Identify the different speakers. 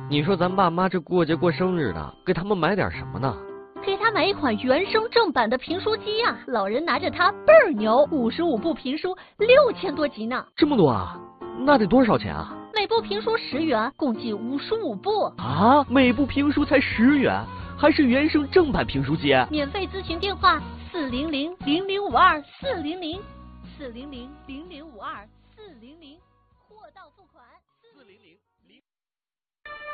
Speaker 1: 你说咱爸妈这过节过生日的，给他们买点什么呢？
Speaker 2: 给他买一款原声正版的评书机呀，老人拿着它倍儿牛，55部评书6000多集呢。
Speaker 1: 这么多啊？那得多少钱啊？
Speaker 2: 每部评书10元，共计55部。
Speaker 1: 啊，每部评书才10元，还是原声正版评书机？
Speaker 2: 免费咨询电话400-0052-400，400-0052-400，货到付款。400